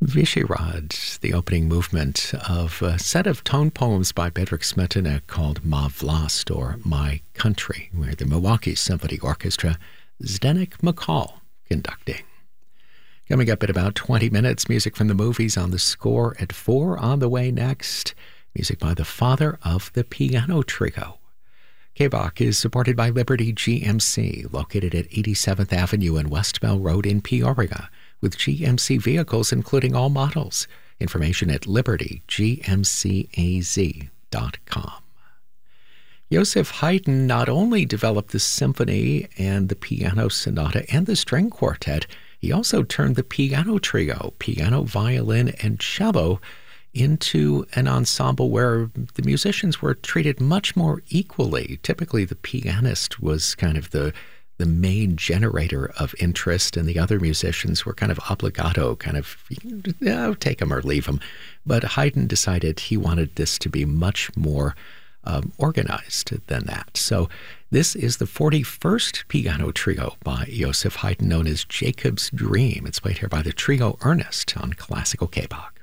Vishrad, the opening movement of a set of tone poems by Bedřich Smetana called Ma Vlast, or My Country, where the Milwaukee Symphony Orchestra, Zdeněk Makal conducting. Coming up in about 20 minutes, music from the movies on the score at 4. On the way next, music by the father of the piano trio. K-Bach is supported by Liberty GMC, located at 87th Avenue and West Bell Road in Peoria, with GMC vehicles including all models. Information at libertygmcaz.com. Joseph Haydn not only developed the symphony and the piano sonata and the string quartet, he also turned the piano trio, piano, violin, and cello, into an ensemble where the musicians were treated much more equally. Typically, the pianist was kind of the main generator of interest, and the other musicians were kind of obligato, kind of, take them or leave them. But Haydn decided he wanted this to be much more organized than that. So this is the 41st piano trio by Joseph Haydn, known as Jacob's Dream. It's played here by the Trio Ernest on Classical K-Bach.